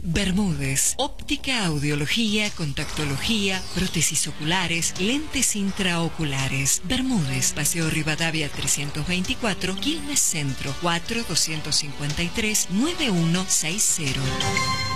Bermúdez, óptica, audiología, contactología, prótesis oculares, lentes intraoculares. Bermúdez, Paseo Rivadavia 324, Quilmes Centro, 4-253-9160.